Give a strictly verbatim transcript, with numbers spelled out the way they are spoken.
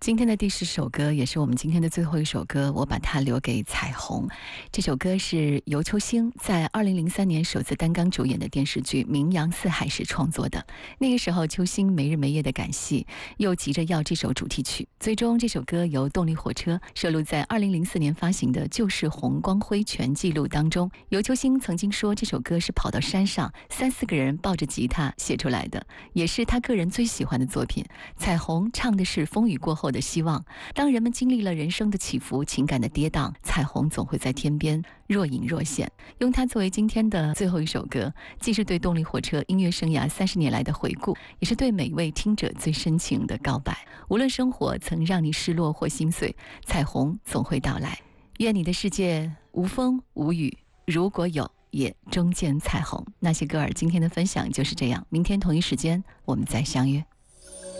今天的第十首歌也是我们今天的最后一首歌，我把它留给彩虹。这首歌是由秋兴在二零零三年首次担纲主演的电视剧《名扬四海》时创作的。那个时候秋兴没日没夜的赶戏，又急着要这首主题曲，最终这首歌由动力火车收录在二零零四年发行的《旧式红光辉全记录》当中。尤秋兴曾经说，这首歌是跑到山上三四个人抱着吉他写出来的，也是他个人最喜欢的作品。彩虹唱的是风雨过后的希望，当人们经历了人生的起伏，情感的跌宕，彩虹总会在天边若隐若现。用它作为今天的最后一首歌，既是对动力火车音乐生涯三十年来的回顾，也是对每位听者最深情的告白。无论生活曾让你失落或心碎，彩虹总会到来。愿你的世界无风无雨，如果有，也终见彩虹。那些歌儿今天的分享就是这样，明天同一时间我们再相约。